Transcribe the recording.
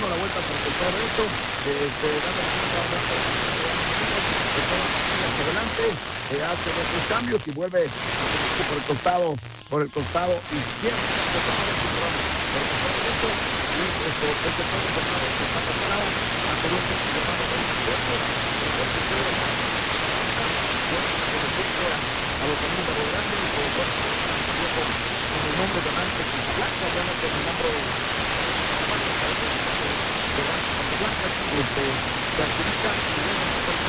la vuelta por el costado derecho, dando la vuelta hacia adelante, hace dos cambios y vuelve por el costado izquierdo, por el costado derecho, y este puede empezar a pasar a Colombia, a los amigos de Grande, con el nombre de Manchester Blanca, ya no con el nombre de Blanca, se adjudica